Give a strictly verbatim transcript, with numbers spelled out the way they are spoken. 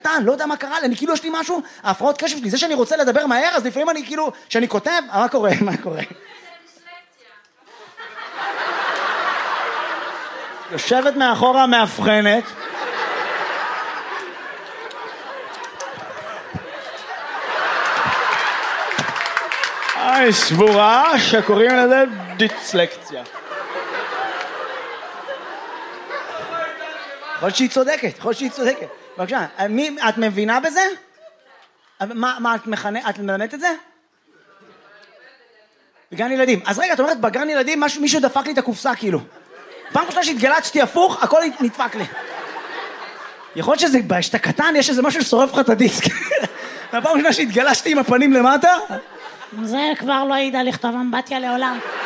קטן, לא יודע מה קרה לי, אני כאילו יש לי משהו, ההפרעות קשב שלי, זה שאני רוצה לדבר מהר, אז לפעמים אני כאילו, שאני כותב, מה קורה, מה קורה? יושבת מאחורה מאבחנת. היי, סבורה שקוראים לזה דיסלקציה. יכול שהיא צודקת, יכול שהיא צודקת. בבקשה, מי, את מבינה בזה? מה, מה את מכנה, את מלמדת את זה? בגן ילדים. אז רגע, את אומרת, בגן ילדים משהו, מישהו דפק לי את הקופסה כאילו. פעם ראשונה שהתגלצתי הפוך, הכל נדפק לי. יכול להיות שזה, שאתה קטן, יש איזה משהו ששורף לך את הדיסק. הפעם ראשונה שהתגלשתי עם הפנים למטה. זה כבר לא ידע לכתוב אמבטיה לעולם.